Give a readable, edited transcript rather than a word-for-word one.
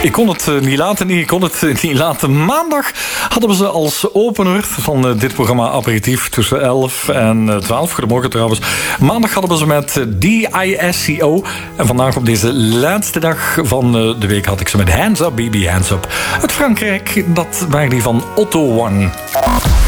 Ik kon het niet laten. Maandag hadden we ze als opener van dit programma Aperitief tussen 11 en 12. Goedemorgen trouwens. Maandag hadden we ze met DISCO. En vandaag op deze laatste dag van de week had ik ze met Hands Up, Baby Hands Up. Uit Frankrijk, dat waren die van Otto One.